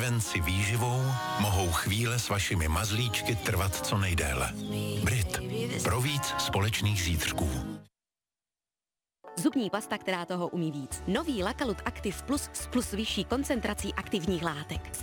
prevenci výživou mohou chvíle s vašimi mazlíčky trvat co nejdéle. Brit. Pro víc společných zítřků. Zubní pasta, která toho umí víc. Nový Lakalut Active Plus s vyšší koncentrací aktivních látek.